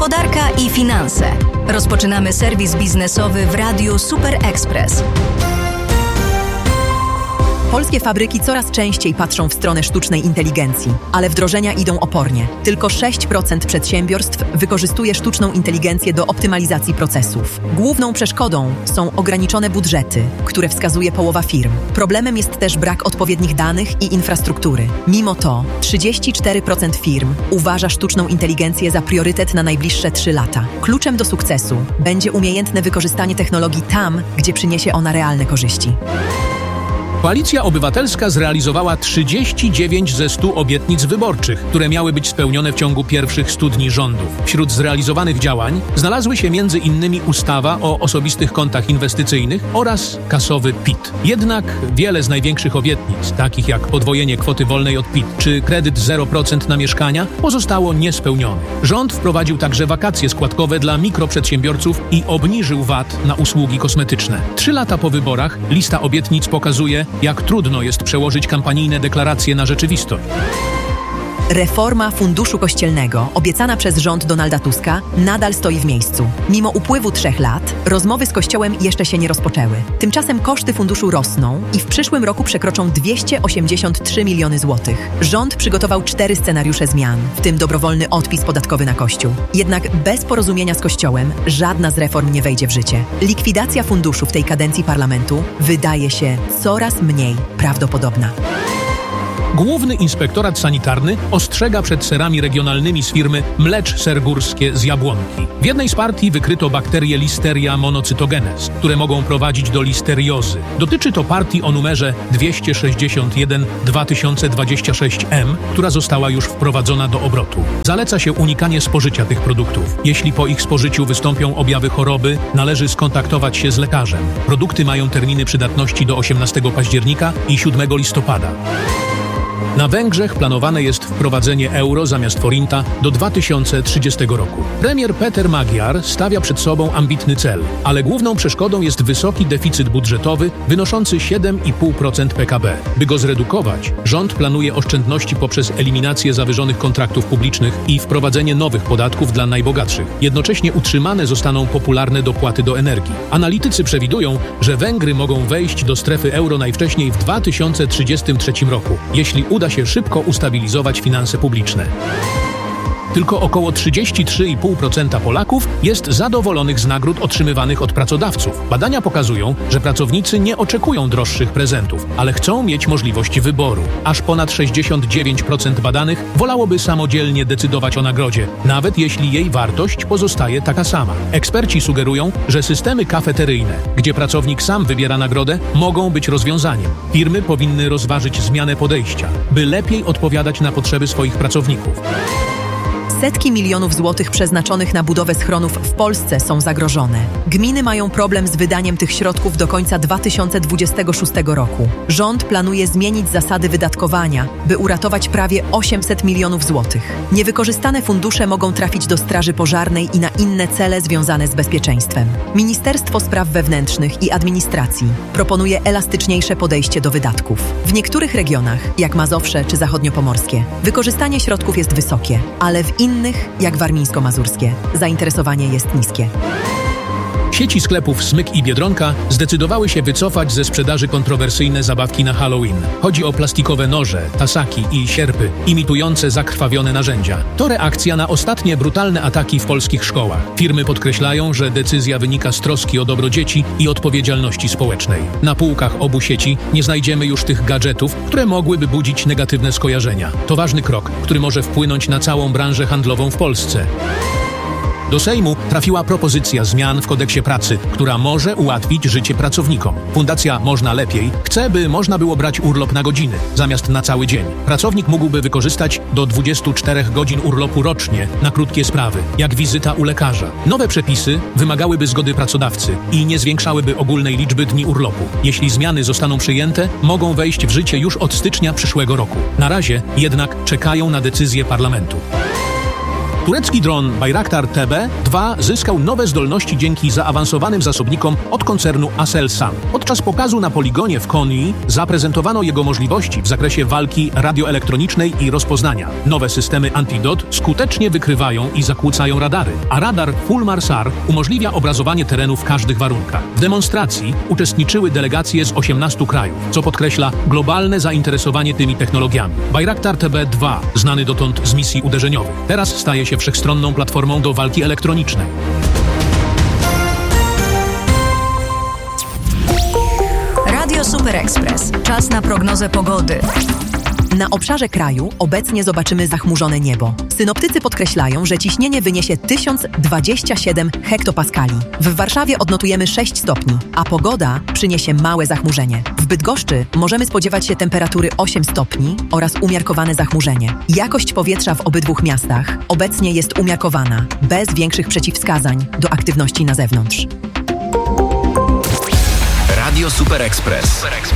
Gospodarka i finanse. Rozpoczynamy serwis biznesowy w Radiu Super Express. Polskie fabryki coraz częściej patrzą w stronę sztucznej inteligencji, ale wdrożenia idą opornie. Tylko 6% przedsiębiorstw wykorzystuje sztuczną inteligencję do optymalizacji procesów. Główną przeszkodą są ograniczone budżety, które wskazuje połowa firm. Problemem jest też brak odpowiednich danych i infrastruktury. Mimo to 34% firm uważa sztuczną inteligencję za priorytet na najbliższe 3 lata. Kluczem do sukcesu będzie umiejętne wykorzystanie technologii tam, gdzie przyniesie ona realne korzyści. Koalicja Obywatelska zrealizowała 39 ze 100 obietnic wyborczych, które miały być spełnione w ciągu pierwszych 100 dni rządów. Wśród zrealizowanych działań znalazły się m.in. ustawa o osobistych kontach inwestycyjnych oraz kasowy PIT. Jednak wiele z największych obietnic, takich jak podwojenie kwoty wolnej od PIT czy kredyt 0% na mieszkania, pozostało niespełnionych. Rząd wprowadził także wakacje składkowe dla mikroprzedsiębiorców i obniżył VAT na usługi kosmetyczne. 3 lata po wyborach lista obietnic pokazuje, jak trudno jest przełożyć kampanijne deklaracje na rzeczywistość. Reforma Funduszu Kościelnego, obiecana przez rząd Donalda Tuska, nadal stoi w miejscu. Mimo upływu 3 lat, rozmowy z Kościołem jeszcze się nie rozpoczęły. Tymczasem koszty funduszu rosną i w przyszłym roku przekroczą 283 miliony złotych. Rząd przygotował 4 scenariusze zmian, w tym dobrowolny odpis podatkowy na Kościół. Jednak bez porozumienia z Kościołem żadna z reform nie wejdzie w życie. Likwidacja funduszu w tej kadencji parlamentu wydaje się coraz mniej prawdopodobna. Główny Inspektorat Sanitarny ostrzega przed serami regionalnymi z firmy Mlecz Ser Górskie z Jabłonki. W jednej z partii wykryto bakterie Listeria monocytogenes, które mogą prowadzić do listeriozy. Dotyczy to partii o numerze 261-2026M, która została już wprowadzona do obrotu. Zaleca się unikanie spożycia tych produktów. Jeśli po ich spożyciu wystąpią objawy choroby, należy skontaktować się z lekarzem. Produkty mają terminy przydatności do 18 października i 7 listopada. Na Węgrzech planowane jest wprowadzenie euro zamiast forinta do 2030 roku. Premier Peter Magyar stawia przed sobą ambitny cel, ale główną przeszkodą jest wysoki deficyt budżetowy wynoszący 7,5% PKB. By go zredukować, rząd planuje oszczędności poprzez eliminację zawyżonych kontraktów publicznych i wprowadzenie nowych podatków dla najbogatszych. Jednocześnie utrzymane zostaną popularne dopłaty do energii. Analitycy przewidują, że Węgry mogą wejść do strefy euro najwcześniej w 2033 roku, jeśli uda się szybko ustabilizować finanse publiczne. Tylko około 33,5% Polaków jest zadowolonych z nagród otrzymywanych od pracodawców. Badania pokazują, że pracownicy nie oczekują droższych prezentów, ale chcą mieć możliwość wyboru. Aż ponad 69% badanych wolałoby samodzielnie decydować o nagrodzie, nawet jeśli jej wartość pozostaje taka sama. Eksperci sugerują, że systemy kafeteryjne, gdzie pracownik sam wybiera nagrodę, mogą być rozwiązaniem. Firmy powinny rozważyć zmianę podejścia, by lepiej odpowiadać na potrzeby swoich pracowników. Setki milionów złotych przeznaczonych na budowę schronów w Polsce są zagrożone. Gminy mają problem z wydaniem tych środków do końca 2026 roku. Rząd planuje zmienić zasady wydatkowania, by uratować prawie 800 milionów złotych. Niewykorzystane fundusze mogą trafić do Straży Pożarnej i na inne cele związane z bezpieczeństwem. Ministerstwo Spraw Wewnętrznych i Administracji proponuje elastyczniejsze podejście do wydatków. W niektórych regionach, jak Mazowsze czy zachodniopomorskie, wykorzystanie środków jest wysokie, ale w innych, jak warmińsko-mazurskie, zainteresowanie jest niskie. Sieci sklepów Smyk i Biedronka zdecydowały się wycofać ze sprzedaży kontrowersyjne zabawki na Halloween. Chodzi o plastikowe noże, tasaki i sierpy imitujące zakrwawione narzędzia. To reakcja na ostatnie brutalne ataki w polskich szkołach. Firmy podkreślają, że decyzja wynika z troski o dobro dzieci i odpowiedzialności społecznej. Na półkach obu sieci nie znajdziemy już tych gadżetów, które mogłyby budzić negatywne skojarzenia. To ważny krok, który może wpłynąć na całą branżę handlową w Polsce. Do Sejmu trafiła propozycja zmian w kodeksie pracy, która może ułatwić życie pracownikom. Fundacja Można Lepiej chce, by można było brać urlop na godziny, zamiast na cały dzień. Pracownik mógłby wykorzystać do 24 godzin urlopu rocznie na krótkie sprawy, jak wizyta u lekarza. Nowe przepisy wymagałyby zgody pracodawcy i nie zwiększałyby ogólnej liczby dni urlopu. Jeśli zmiany zostaną przyjęte, mogą wejść w życie już od stycznia przyszłego roku. Na razie jednak czekają na decyzję parlamentu. Turecki dron Bayraktar TB2 zyskał nowe zdolności dzięki zaawansowanym zasobnikom od koncernu Aselsan. Podczas pokazu na poligonie w Konii zaprezentowano jego możliwości w zakresie walki radioelektronicznej i rozpoznania. Nowe systemy Antidot skutecznie wykrywają i zakłócają radary, a radar Fulmarsar umożliwia obrazowanie terenu w każdych warunkach. W demonstracji uczestniczyły delegacje z 18 krajów, co podkreśla globalne zainteresowanie tymi technologiami. Bayraktar TB2, znany dotąd z misji uderzeniowych, teraz staje się wszechstronną platformą do walki elektronicznej. Radio Super Express. Czas na prognozę pogody. Na obszarze kraju obecnie zobaczymy zachmurzone niebo. Synoptycy podkreślają, że ciśnienie wyniesie 1027 hektopaskali. W Warszawie odnotujemy 6 stopni, a pogoda przyniesie małe zachmurzenie. W Bydgoszczy możemy spodziewać się temperatury 8 stopni oraz umiarkowane zachmurzenie. Jakość powietrza w obydwu miastach obecnie jest umiarkowana, bez większych przeciwwskazań do aktywności na zewnątrz. Radio Super Express.